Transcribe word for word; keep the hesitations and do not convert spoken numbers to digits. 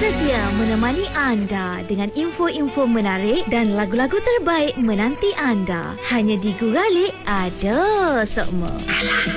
Setia menemani anda dengan info-info menarik dan lagu-lagu terbaik menanti anda. Hanya di Guralik ada Sokmo. Alah.